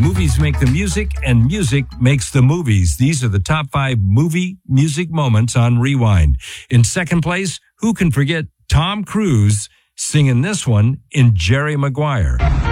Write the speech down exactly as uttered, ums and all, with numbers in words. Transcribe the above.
Movies make the music, and music makes the movies. These are the top five movie music moments on Rewind. In second place, who can forget Tom Cruise singing this one in Jerry Maguire?